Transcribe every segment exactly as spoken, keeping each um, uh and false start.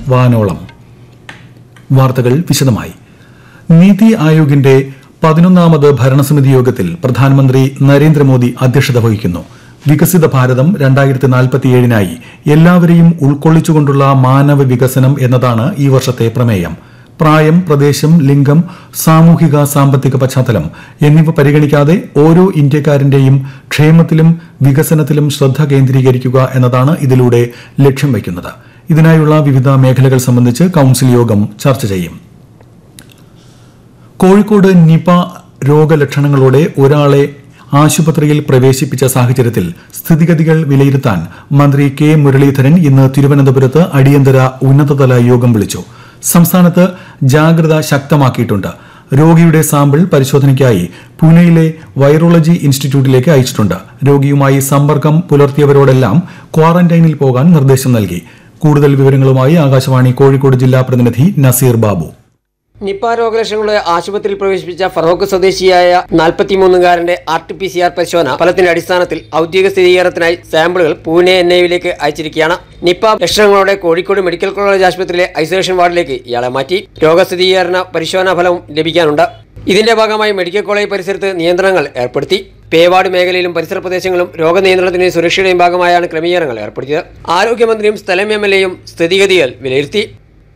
വാനോളം. വാർത്തകൾ വിശദമായി. നീതി ആയോഗിന്റെ പതിനൊന്നാമത് ഭരണസമിതി യോഗത്തിൽ പ്രധാനമന്ത്രി നരേന്ദ്രമോദി അധ്യക്ഷത വഹിക്കുന്നു. വികസിത ഭാരതം രണ്ടായിരത്തി നാൽപ്പത്തിയേഴിനായി എല്ലാവരെയും ഉൾക്കൊള്ളിച്ചുകൊണ്ടുള്ള മാനവ വികസനം എന്നതാണ് ഈ വർഷത്തെ പ്രമേയം. പ്രായം, പ്രദേശം, ലിംഗം, സാമൂഹിക സാമ്പത്തിക പശ്ചാത്തലം എന്നിവ പരിഗണിക്കാതെ ഓരോ ഇന്ത്യക്കാരന്റെയും ക്ഷേമത്തിലും വികസനത്തിലും ശ്രദ്ധ കേന്ദ്രീകരിക്കുക എന്നതാണ് ഇതിലൂടെ ലക്ഷ്യം വയ്ക്കുന്നത്. ഇതിനായുള്ള വിവിധ മേഖലകൾ സംബന്ധിച്ച് കൌൺസിൽ യോഗം ചർച്ച ചെയ്യും. കോഴിക്കോട് നിപ രോഗലക്ഷണങ്ങളോടെ ഒരാളെ ആശുപത്രിയിൽ പ്രവേശിപ്പിച്ച സാഹചര്യത്തിൽ സ്ഥിതിഗതികൾ വിലയിരുത്താൻ മന്ത്രി കെ മുരളീധരൻ ഇന്ന് തിരുവനന്തപുരത്ത് അടിയന്തര ഉന്നതതല യോഗം വിളിച്ചു. സംസ്ഥാനത്ത് ജാഗ്രത ശക്തമാക്കിയിട്ടുണ്ട്. രോഗിയുടെ സാമ്പിൾ പരിശോധനയ്ക്കായി പൂനെയിലെ വൈറോളജി ഇൻസ്റ്റിറ്റ്യൂട്ടിലേക്ക് അയച്ചിട്ടുണ്ട്. രോഗിയുമായി സമ്പർക്കം പുലർത്തിയവരോടെല്ലാം ക്വാറന്റൈനിൽ പോകാൻ നിർദ്ദേശം നൽകി. കൂടുതൽ വിവരങ്ങളുമായി ആകാശവാണി കോഴിക്കോട് ജില്ലാ പ്രതിനിധി നസീർ ബാബു. നിപ രോഗലക്ഷണങ്ങളെ ആശുപത്രിയിൽ പ്രവേശിപ്പിച്ച ഫറോക്ക് സ്വദേശിയായ നാൽപ്പത്തിമൂന്നുകാരന്റെ R T P C R പരിശോധന ഫലത്തിന്റെ അടിസ്ഥാനത്തിൽ ഔദ്യോഗിക സ്ഥിരീകരണത്തിനായി സാമ്പിളുകൾ Pune N ഐവിലേക്ക് അയച്ചിരിക്കുകയാണ്. Nipah ലക്ഷണങ്ങളോടെ Kozhikode medical college ആശുപത്രിയിലെ ഐസൊലേഷൻ വാർഡിലേക്ക് ഇയാളെ മാറ്റി. രോഗസ്ഥിരീകരണ പരിശോധനാ ഫലവും ലഭിക്കാനുണ്ട്. ഇതിന്റെ ഭാഗമായി മെഡിക്കൽ കോളേജ് പരിസരത്ത് നിയന്ത്രണങ്ങൾ ഏർപ്പെടുത്തി. പേവാർഡ് മേഖലയിലും പരിസര പ്രദേശങ്ങളും രോഗനിയന്ത്രണത്തിന്റെയും സുരക്ഷയുടെയും ഭാഗമായാണ് ക്രമീകരണങ്ങൾ ഏർപ്പെടുത്തിയത്. ആരോഗ്യമന്ത്രിയും സ്ഥലം എം എൽ എയും സ്ഥിതിഗതികൾ വിലയിരുത്തി.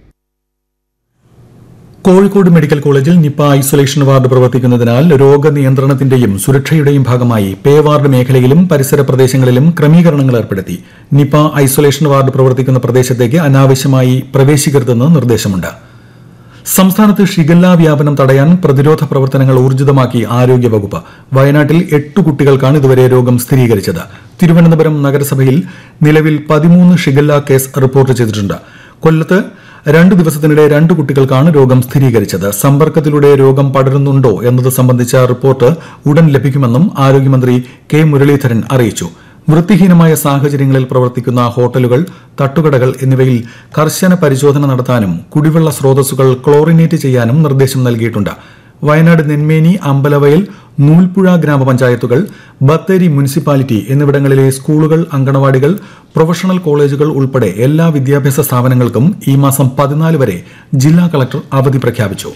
കോഴിക്കോട് മെഡിക്കൽ കോളേജിൽ നിപ ഐസൊലേഷൻ വാർഡ് പ്രവർത്തിക്കുന്നതിനാൽ രോഗനിയന്ത്രണത്തിന്റെയും സുരക്ഷയുടെയും ഭാഗമായി പേ വാർഡ് മേഖലയിലും പരിസര പ്രദേശങ്ങളിലും ക്രമീകരണങ്ങൾ ഏർപ്പെടുത്തി. നിപ ഐസൊലേഷൻ വാർഡ് പ്രവർത്തിക്കുന്ന പ്രദേശത്തേക്ക് അനാവശ്യമായി പ്രവേശിക്കരുതെന്ന് നിർദ്ദേശമുണ്ട്. സംസ്ഥാനത്ത് ഷിഗല്ല വ്യാപനം തടയാൻ പ്രതിരോധ പ്രവർത്തനങ്ങൾ ഊർജിതമാക്കി ആരോഗ്യവകുപ്പ്. വയനാട്ടിൽ എട്ട് കുട്ടികൾക്കാണ് ഇതുവരെ രോഗം സ്ഥിരീകരിച്ചത്. തിരുവനന്തപുരം നഗരസഭയിൽ നിലവിൽ പതിമൂന്ന് ഷിഗല്ല കേസ് റിപ്പോർട്ട് ചെയ്തിട്ടുണ്ട്. കൊല്ലത്ത് രണ്ടു ദിവസത്തിനിടെ രണ്ട് കുട്ടികൾക്കാണ് രോഗം സ്ഥിരീകരിച്ചത്. സമ്പർക്കത്തിലൂടെ രോഗം പടരുന്നുണ്ടോ എന്നത് സംബന്ധിച്ച റിപ്പോർട്ട് ഉടൻ ലഭിക്കുമെന്നും ആരോഗ്യമന്ത്രി കെ മുരളീധരൻ അറിയിച്ചു. വൃത്തിഹീനമായ സാഹചര്യങ്ങളിൽ പ്രവർത്തിക്കുന്ന ഹോട്ടലുകൾ, തട്ടുകടകൾ എന്നിവയിൽ കർശന പരിശോധന നടത്താനും കുടിവെള്ള സ്രോതസ്സുകൾ ക്ലോറിനേറ്റ് ചെയ്യാനും നിർദ്ദേശം നൽകിയിട്ടുണ്ട്. വയനാട് നെന്മേനി, അമ്പലവയൽ, നൂൽപ്പുഴ ഗ്രാമപഞ്ചായത്തുകൾ, ബത്തേരി മുനിസിപ്പാലിറ്റി എന്നിവിടങ്ങളിലെ സ്കൂളുകൾ, അങ്കണവാടികൾ, പ്രൊഫഷണൽ കോളേജുകൾ ഉൾപ്പെടെ എല്ലാ വിദ്യാഭ്യാസ സ്ഥാപനങ്ങൾക്കും ഈ മാസം പതിനാല് വരെ ജില്ലാ കളക്ടർ അവധി പ്രഖ്യാപിച്ചു.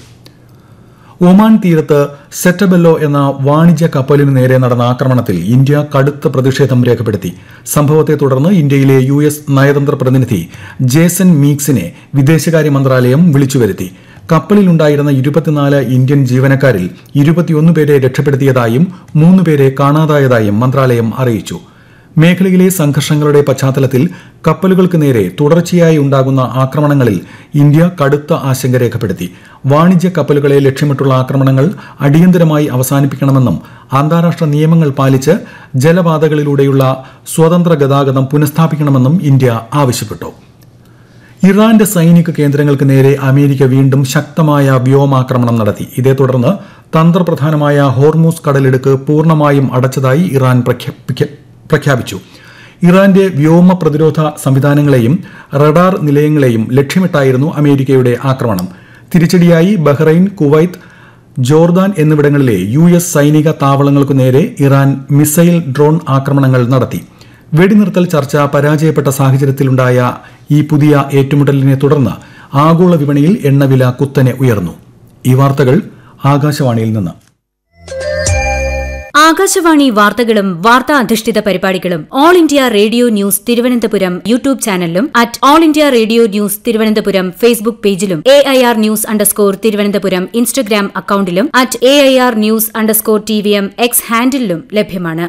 ഒമാൻ തീരത്ത് സെറ്റബെല്ലോ എന്ന വാണിജ്യ കപ്പലിനു നേരെ നടന്ന ആക്രമണത്തിൽ ഇന്ത്യ കടുത്ത പ്രതിഷേധം രേഖപ്പെടുത്തി. സംഭവത്തെ തുടർന്ന് ഇന്ത്യയിലെ യു എസ് നയതന്ത്ര പ്രതിനിധി ജേസൺ മീക്സിനെ വിദേശകാര്യ മന്ത്രാലയം വിളിച്ചുവരുത്തി. കപ്പലിലുണ്ടായിരുന്ന ഇരുപത്തിനാല് ഇന്ത്യൻ ജീവനക്കാരിൽ ഇരുപത്തിയൊന്ന് പേരെ രക്ഷപ്പെടുത്തിയതായും മൂന്ന് പേരെ കാണാതായതായും മന്ത്രാലയം അറിയിച്ചു. മേഖലയിലെ സംഘർഷങ്ങളുടെ പശ്ചാത്തലത്തിൽ കപ്പലുകൾക്ക് നേരെ തുടർച്ചയായി ഉണ്ടാകുന്ന ആക്രമണങ്ങളിൽ ഇന്ത്യ കടുത്ത ആശങ്ക രേഖപ്പെടുത്തി. വാണിജ്യ കപ്പലുകളെ ലക്ഷ്യമിട്ടുള്ള ആക്രമണങ്ങൾ അടിയന്തരമായി അവസാനിപ്പിക്കണമെന്നും അന്താരാഷ്ട്ര നിയമങ്ങൾ പാലിച്ച് ജലപാതകളിലൂടെയുള്ള സ്വതന്ത്ര ഗതാഗതം പുനഃസ്ഥാപിക്കണമെന്നും ഇന്ത്യ ആവശ്യപ്പെട്ടു. ഇറാന്റെ സൈനിക കേന്ദ്രങ്ങൾക്ക് നേരെ അമേരിക്ക വീണ്ടും ശക്തമായ വ്യോമാക്രമണം നടത്തി. ഇതേ തുടർന്ന് തന്ത്രപ്രധാനമായ ഹോർമൂസ് കടലിടുക്ക് പൂർണ്ണമായും അടച്ചതായി ഇറാൻ പ്രഖ്യാപിച്ചു. ഇറാന്റെ വ്യോമ പ്രതിരോധ സംവിധാനങ്ങളെയും റഡാർ നിലയങ്ങളെയും ലക്ഷ്യമിട്ടായിരുന്നു അമേരിക്കയുടെ ആക്രമണം. തിരിച്ചടിയായി ബഹ്റൈൻ, കുവൈത്ത്, ജോർദാൻ എന്നിവിടങ്ങളിലെ യു എസ് സൈനിക താവളങ്ങൾക്കു നേരെ ഇറാൻ മിസൈൽ, ഡ്രോൺ ആക്രമണങ്ങൾ നടത്തി. വെടിനിർത്തൽ ചർച്ച പരാജയപ്പെട്ട സാഹചര്യത്തിലുണ്ടായ ഈ പുതിയ ഏറ്റുമുട്ടലിനെ തുടർന്ന് ആഗോള വിപണിയിൽ എണ്ണവില കുത്തനെ ഉയർന്നു. ഈ വാർത്തകൾ ആകാശവാണിയിൽ നിന്ന്. ആകാശവാണി വാർത്തകളും വാർത്താ അധിഷ്ഠിത പരിപാടികളും all India radio news Thiruvananthapuram YouTube ചാനലിലും at all India radio news Thiruvananthapuram Facebook പേജിലും A I R news underscore Thiruvananthapuram Instagram അക്കൌണ്ടിലും at A I R news underscore T V M X ഹാൻഡിലും ലഭ്യമാണ്.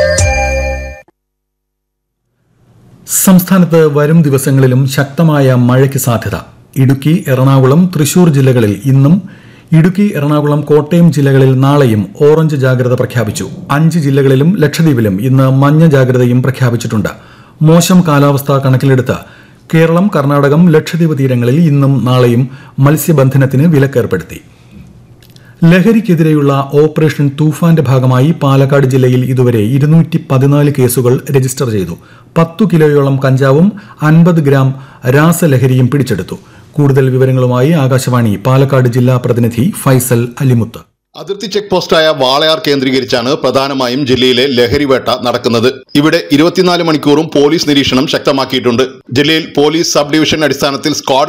സംസ്ഥാനത്ത് വരും ദിവസങ്ങളിലും ശക്തമായ മഴയ്ക്ക് സാധ്യത. ഇടുക്കി, എറണാകുളം, തൃശൂർ ജില്ലകളിൽ ഇന്നും, ഇടുക്കി, എറണാകുളം, കോട്ടയം ജില്ലകളിൽ നാളെയും ഓറഞ്ച് ജാഗ്രത പ്രഖ്യാപിച്ചു. അഞ്ച് ജില്ലകളിലും ലക്ഷദ്വീപിലും ഇന്ന് മഞ്ഞ ജാഗ്രതയും പ്രഖ്യാപിച്ചിട്ടുണ്ട്. മോശം കാലാവസ്ഥ കണക്കിലെടുത്ത് കേരളം, കർണാടകം, ലക്ഷദ്വീപ് തീരങ്ങളിൽ ഇന്നും നാളെയും മത്സ്യബന്ധനത്തിന് വിലക്കേർപ്പെടുത്തി. ലഹരിക്കെതിരെയുള്ള ഓപ്പറേഷൻ തൂഫാന്റെ ഭാഗമായി പാലക്കാട് ജില്ലയിൽ ഇതുവരെ ഇരുന്നൂറ്റി പതിനാല് കേസുകൾ രജിസ്റ്റർ ചെയ്തു. പത്തു കിലോയോളം കഞ്ചാവും അൻപത് ഗ്രാം രാസലഹരിയും പിടിച്ചെടുത്തു. കൂടുതൽ വിവരങ്ങളുമായി ആകാശവാണി പാലക്കാട് ജില്ലാ പ്രതിനിധി ഫൈസൽ അലിമുത്ത്. അതിർത്തി ചെക്ക് പോസ്റ്റായ വാളയാർ കേന്ദ്രീകരിച്ചാണ് പ്രധാനമായും ജില്ലയിലെ ലഹരിവേട്ട നടക്കുന്നത്. ഇവിടെ ഇരുപത്തിനാല് മണിക്കൂറും പോലീസ് നിരീക്ഷണം ശക്തമാക്കിയിട്ടുണ്ട്. ജില്ലയിൽ പോലീസ് സബ് ഡിവിഷൻ അടിസ്ഥാനത്തിൽ സ്ക്വാഡ്